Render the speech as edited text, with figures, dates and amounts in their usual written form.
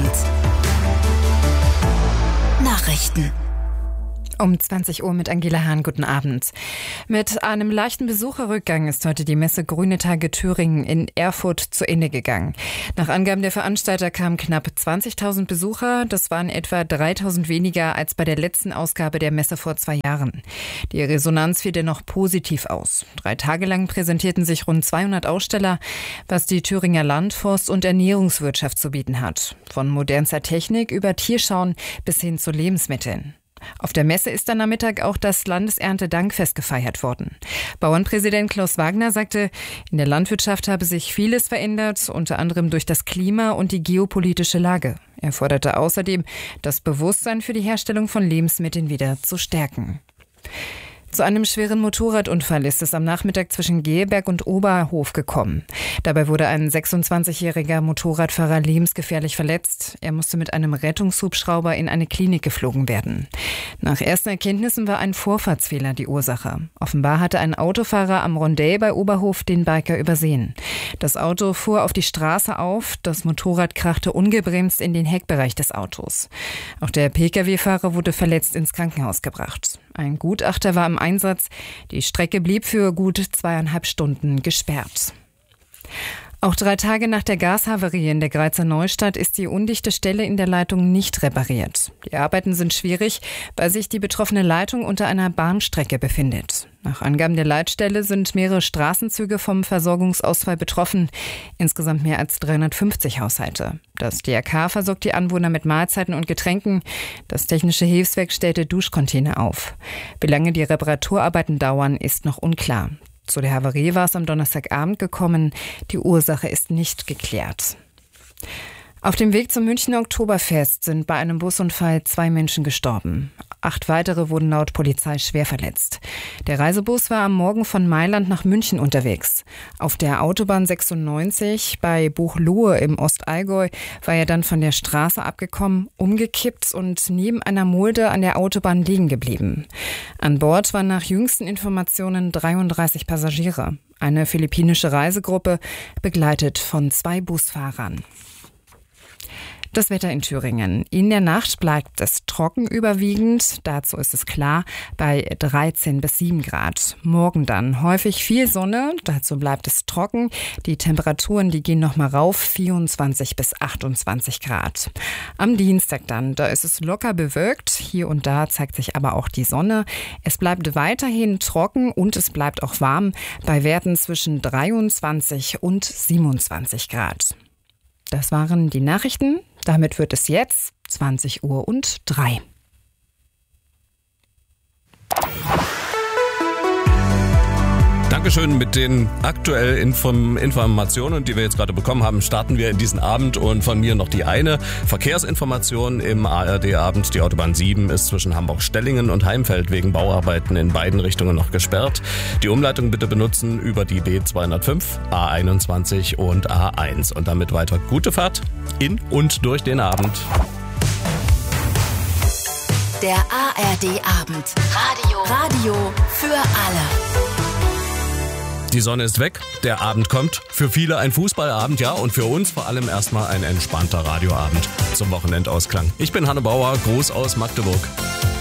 Abend. Nachrichten. Um 20 Uhr mit Angela Hahn. Guten Abend. Mit einem leichten Besucherrückgang ist heute die Messe Grüne Tage Thüringen in Erfurt zu Ende gegangen. Nach Angaben der Veranstalter kamen knapp 20.000 Besucher. Das waren etwa 3.000 weniger als bei der letzten Ausgabe der Messe vor 2 Jahren. Die Resonanz fiel dennoch positiv aus. 3 Tage lang präsentierten sich rund 200 Aussteller, was die Thüringer Landforst- und Ernährungswirtschaft zu bieten hat. Von modernster Technik über Tierschauen bis hin zu Lebensmitteln. Auf der Messe ist dann am Mittag auch das Landeserntedankfest gefeiert worden. Bauernpräsident Klaus Wagner sagte, in der Landwirtschaft habe sich vieles verändert, unter anderem durch das Klima und die geopolitische Lage. Er forderte außerdem, das Bewusstsein für die Herstellung von Lebensmitteln wieder zu stärken. Zu einem schweren Motorradunfall ist es am Nachmittag zwischen Geheberg und Oberhof gekommen. Dabei wurde ein 26-jähriger Motorradfahrer lebensgefährlich verletzt. Er musste mit einem Rettungshubschrauber in eine Klinik geflogen werden. Nach ersten Erkenntnissen war ein Vorfahrtsfehler die Ursache. Offenbar hatte ein Autofahrer am Rondell bei Oberhof den Biker übersehen. Das Auto fuhr auf die Straße auf, das Motorrad krachte ungebremst in den Heckbereich des Autos. Auch der Pkw-Fahrer wurde verletzt ins Krankenhaus gebracht. Ein Gutachter war im Einsatz. Die Strecke blieb für gut 2,5 Stunden gesperrt. Auch 3 Tage nach der Gashavarie in der Greizer Neustadt ist die undichte Stelle in der Leitung nicht repariert. Die Arbeiten sind schwierig, weil sich die betroffene Leitung unter einer Bahnstrecke befindet. Nach Angaben der Leitstelle sind mehrere Straßenzüge vom Versorgungsausfall betroffen, insgesamt mehr als 350 Haushalte. Das DRK versorgt die Anwohner mit Mahlzeiten und Getränken. Das Technische Hilfswerk stellte Duschcontainer auf. Wie lange die Reparaturarbeiten dauern, ist noch unklar. Zu der Havarie war es am Donnerstagabend gekommen. Die Ursache ist nicht geklärt. Auf dem Weg zum Münchner Oktoberfest sind bei einem Busunfall 2 Menschen gestorben. 8 weitere wurden laut Polizei schwer verletzt. Der Reisebus war am Morgen von Mailand nach München unterwegs. Auf der Autobahn 96 bei Buchloe im Ostallgäu war er dann von der Straße abgekommen, umgekippt und neben einer Mulde an der Autobahn liegen geblieben. An Bord waren nach jüngsten Informationen 33 Passagiere. Eine philippinische Reisegruppe, begleitet von 2 Busfahrern. Das Wetter in Thüringen. In der Nacht bleibt es trocken überwiegend. Dazu ist es klar bei 13 bis 7 Grad. Morgen dann häufig viel Sonne. Dazu bleibt es trocken. Die Temperaturen, die gehen nochmal rauf. 24 bis 28 Grad. Am Dienstag dann, da ist es locker bewölkt. Hier und da zeigt sich aber auch die Sonne. Es bleibt weiterhin trocken und es bleibt auch warm bei Werten zwischen 23 und 27 Grad. Das waren die Nachrichten. Damit wird es jetzt 20:03 Uhr. Dankeschön. Mit den aktuellen Informationen, die wir jetzt gerade bekommen haben, starten wir in diesen Abend. Und von mir noch die eine Verkehrsinformation im ARD-Abend. Die Autobahn 7 ist zwischen Hamburg-Stellingen und Heimfeld wegen Bauarbeiten in beiden Richtungen noch gesperrt. Die Umleitung bitte benutzen über die B205, A21 und A1. Und damit weiter gute Fahrt in und durch den Abend. Der ARD-Abend. Radio für alle. Die Sonne ist weg, der Abend kommt. Für viele ein Fußballabend, ja, und für uns vor allem erstmal ein entspannter Radioabend zum Wochenendausklang. Ich bin Hanne Bauer, Gruß aus Magdeburg.